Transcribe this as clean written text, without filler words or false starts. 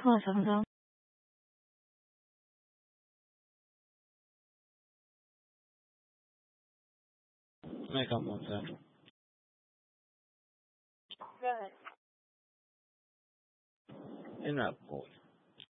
Hello, 7 Make up one second. Go ahead. In that voice.